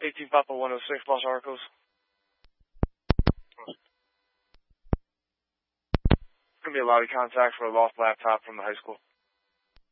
18 Papa 106, Los Arcos. It's going to be a lot of contact for a lost laptop from the high school.